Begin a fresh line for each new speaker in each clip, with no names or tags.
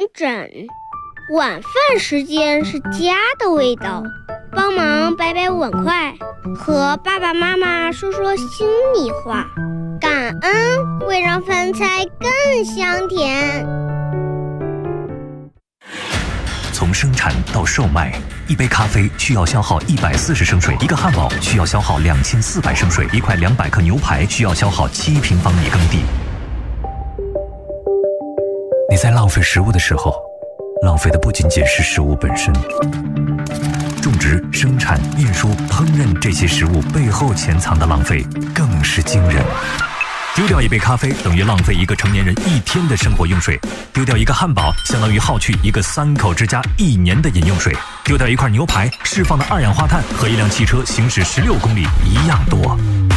枕。晚饭时间是家的味道，帮忙摆摆碗筷，和爸爸妈妈说说心里话。感恩会让饭菜更香甜。
从生产到售卖，一杯咖啡需要消耗140升水，一个汉堡需要消耗2400升水，一块200克牛排需要消耗7平方米耕地。你在浪费食物的时候，浪费的不仅仅是食物本身，种植、生产、运输、烹饪这些食物背后潜藏的浪费更是惊人。丢掉一杯咖啡等于浪费一个成年人1天的生活用水，丢掉一个汉堡相当于耗去一个3口之家1年的饮用水，丢掉一块牛排释放的二氧化碳和一辆汽车行驶16公里一样多。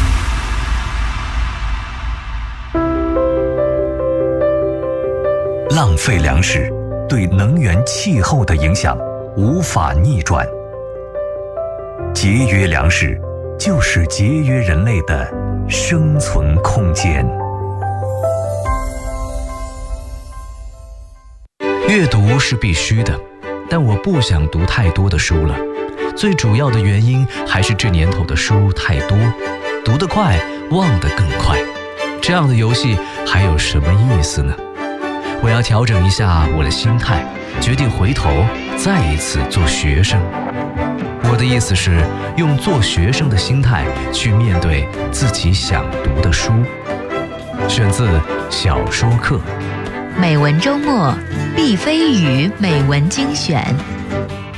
浪费粮食对能源、气候的影响无法逆转。节约粮食就是节约人类的生存空间。
阅读是必须的，但我不想读太多的书了。最主要的原因还是这年头的书太多，读得快，忘得更快。这样的游戏还有什么意思呢？我要调整一下我的心态，决定回头再一次做学生。我的意思是，用做学生的心态去面对自己想读的书。选自小说课。
美文周末，毕飞宇美文精选。